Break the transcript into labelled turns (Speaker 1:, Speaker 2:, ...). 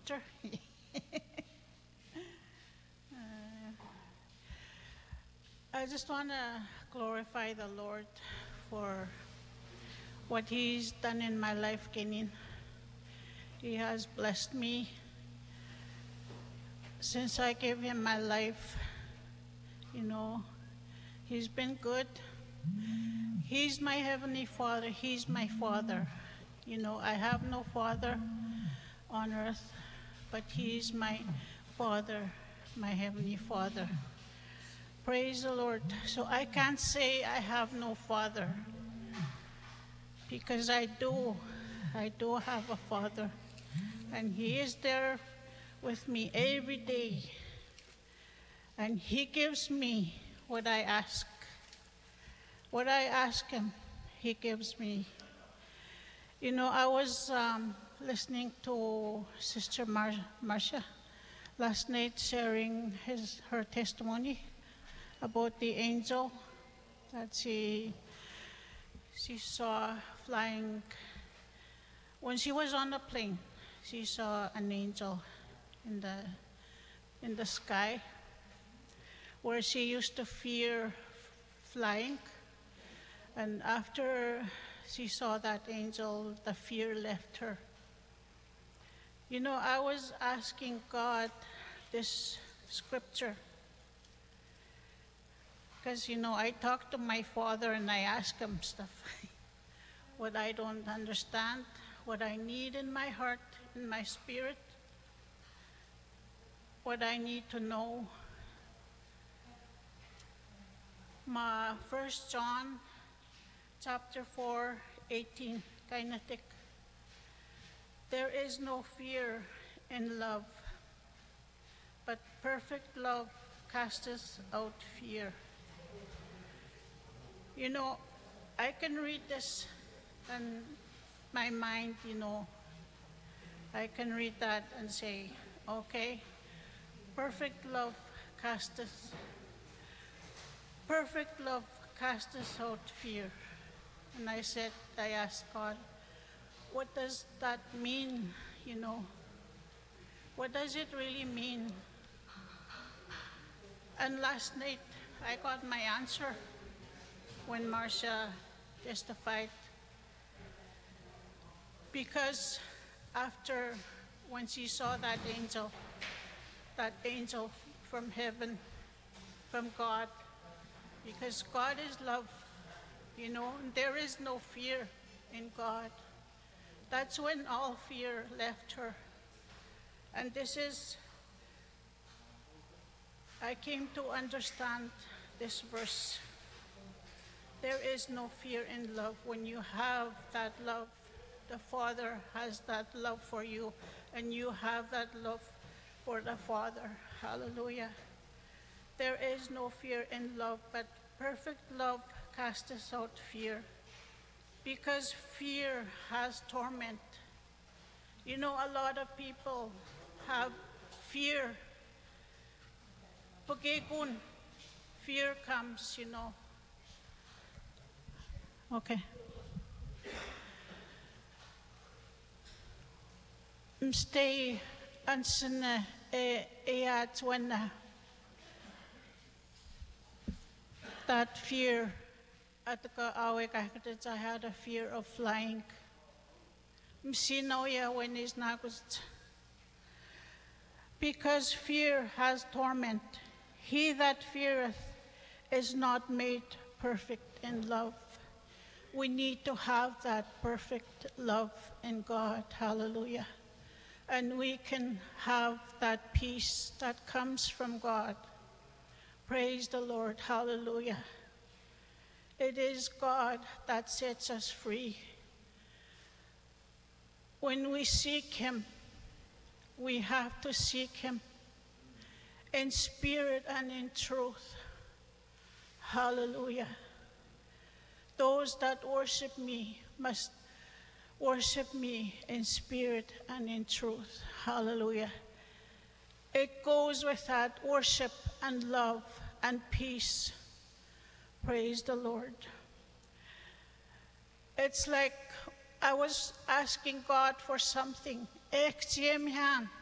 Speaker 1: Pastor. I just want to glorify the Lord for what He's done in my life, Kenin. He has blessed me since I gave Him my life. He's been good. He's my Heavenly Father. He's my Father. I have no father on earth, but He's my Father, my Heavenly Father. Praise the Lord. So I can't say I have no father, because I do. I do have a Father, and He is there with me every day, and He gives me what I ask. What I ask Him, He gives me. I was listening to Sister Marcia last night sharing her testimony about the angel that she saw flying. When she was on the plane, she saw an angel in the sky, where she used to fear flying. And after she saw that angel, the fear left her. I was asking God this scripture, because, I talk to my Father and I ask Him stuff, what I don't understand, what I need in my heart, in my spirit, what I need to know. 1 John chapter 4:18, kinetic. There is no fear in love, but perfect love casteth out fear. I can read this in my mind, I can read that and say, okay, perfect love casteth out fear. And I asked God, what does that mean, What does it really mean? And last night, I got my answer when Marcia testified. Because when she saw that angel from heaven, from God, because God is love, there is no fear in God. That's when all fear left her. And I came to understand this verse. There is no fear in love when you have that love. The Father has that love for you, and you have that love for the Father. Hallelujah. There is no fear in love, but perfect love casteth out fear, because fear has torment. A lot of people have fear. Pagkikun, fear comes, Okay. Stay answer when that fear at the I had a fear of flying. When it's not, because fear has torment. He that feareth is not made perfect in love. We need to have that perfect love in God. Hallelujah. And we can have that peace that comes from God. Praise the Lord. Hallelujah. It is God that sets us free. When we seek Him, we have to seek Him in spirit and in truth. Hallelujah. Those that worship me must worship me in spirit and in truth. Hallelujah. It goes with that worship and love and peace. Praise the Lord. It's like I was asking God for something.